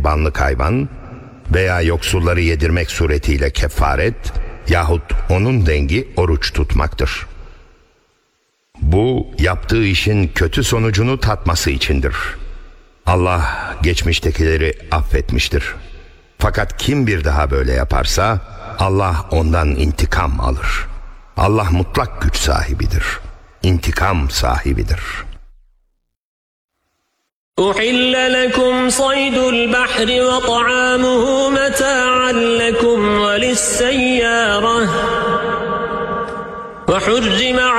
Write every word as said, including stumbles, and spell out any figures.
kurbanlık hayvan veya yoksulları yedirmek suretiyle kefaret yahut onun dengi oruç tutmaktır. Bu yaptığı işin kötü sonucunu tatması içindir. Allah geçmiştekileri affetmiştir. Fakat kim bir daha böyle yaparsa Allah ondan intikam alır. Allah mutlak güç sahibidir. İntikam sahibidir. أحل لكم صيد البحر وطعامه متاعا لكم وللسيارة وحرم